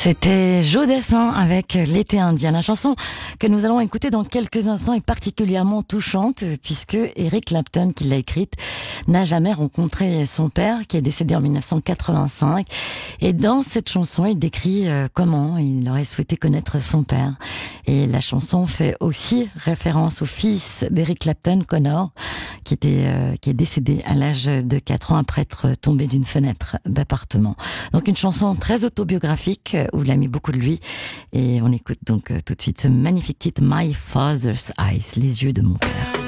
C'était Joe Dassin avec L'été indien. La chanson que nous allons écouter dans quelques instants est particulièrement touchante puisque Eric Clapton, qui l'a écrite, n'a jamais rencontré son père qui est décédé en 1985. Et dans cette chanson, il décrit comment il aurait souhaité connaître son père. Et la chanson fait aussi référence au fils d'Eric Clapton, Connor, qui est décédé à l'âge de 4 ans après être tombé d'une fenêtre d'appartement. Donc une chanson très autobiographique où il a mis beaucoup de lui. Et on écoute donc tout de suite ce magnifique titre My Father's Eyes, les yeux de mon père.